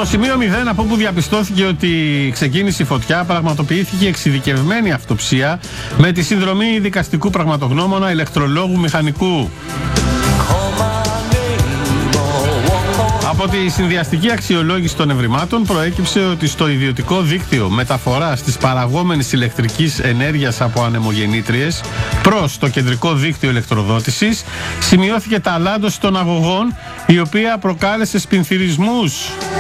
Στο σημείο 0, από όπου διαπιστώθηκε ότι ξεκίνησε η φωτιά, πραγματοποιήθηκε εξειδικευμένη αυτοψία με τη συνδρομή δικαστικού πραγματογνώμονα, ηλεκτρολόγου, μηχανικού. Από τη συνδυαστική αξιολόγηση των ευρημάτων προέκυψε ότι στο ιδιωτικό δίκτυο μεταφοράς της παραγόμενης ηλεκτρικής ενέργειας από ανεμογεννήτριες προς το κεντρικό δίκτυο ηλεκτροδότησης σημειώθηκε ταλάντωση των αγωγών, η οποία προκάλεσε σπινθυρισμούς